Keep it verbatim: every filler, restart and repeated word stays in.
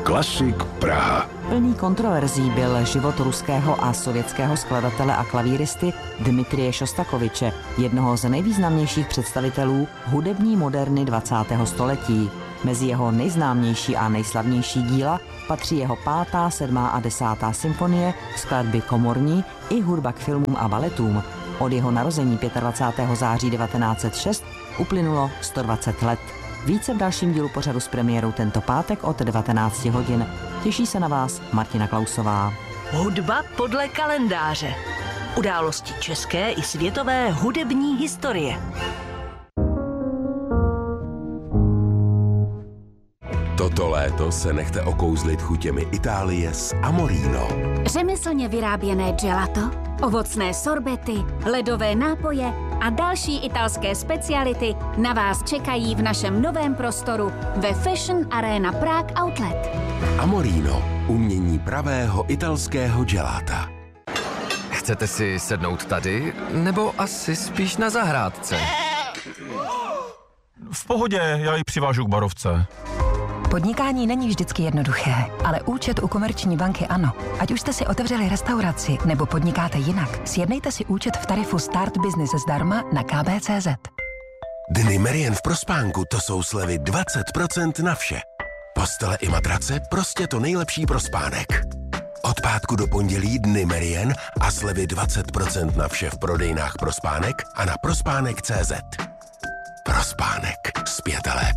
Klasik Praha. Plný kontroverzí byl život ruského a sovětského skladatele a klavíristy Dmitrije Šostakoviče, jednoho z nejvýznamnějších představitelů hudební moderny dvacátého století. Mezi jeho nejznámější a nejslavnější díla patří jeho pátá, sedmá a desátá symfonie, skladby komorní i hudba k filmům a baletům. Od jeho narození dvacátého pátého září devatenáct set šest uplynulo sto dvacet let. Více v dalším dílu pořadu s premiérou tento pátek od devatenáct hodin. Těší se na vás Martina Klausová. Hudba podle kalendáře. Události české i světové hudební historie. Toto léto se nechte okouzlit chutěmi Itálie s Amorino. Řemeslně vyráběné gelato, ovocné sorbety, ledové nápoje a další italské speciality na vás čekají v našem novém prostoru ve Fashion Arena Prague Outlet. Amorino, umění pravého italského gelata. Chcete si sednout tady, nebo asi spíš na zahrádce? V pohodě, já ji přivážu k barovce. Podnikání není vždycky jednoduché, ale účet u Komerční banky ano. Ať už jste si otevřeli restauraci nebo podnikáte jinak, sjednejte si účet v tarifu Start Business zdarma na k b tečka cé zet. Dny Merian v Prospánku, to jsou slevy dvacet procent na vše. Postele i matrace, prostě to nejlepší pro spánek. Od pátku do pondělí Dny Merian a slevy dvacet procent na vše v prodejnách Prospánek a na prospánek tečka cé zet. Prospánek, zpětelé.